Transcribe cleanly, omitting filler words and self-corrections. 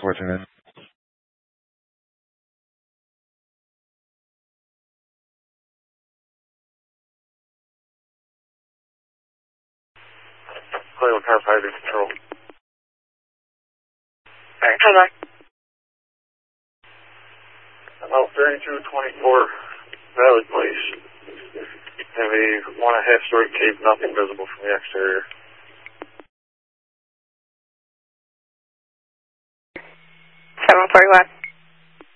Fortinet. Cleveland Car Fire Control. Alright, hi, About 3224 Valley Place. And we want a half-story cape, nothing visible from the exterior. 741.